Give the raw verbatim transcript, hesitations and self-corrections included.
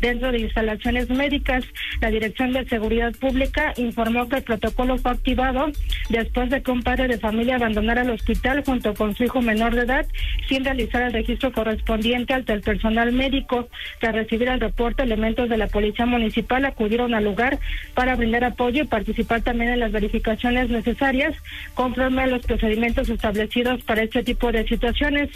dentro de instalaciones médicas. La Dirección de Seguridad Pública informó que el protocolo fue activado después de que un padre de familia abandonara el hospital junto con su hijo menor de edad sin realizar el registro correspondiente ante el personal médico. Tras recibir el reporte, elementos de la Policía Municipal acudieron al lugar para brindar apoyo y participar también en las verificaciones necesarias conforme a los procedimientos establecidos para este tipo de situaciones.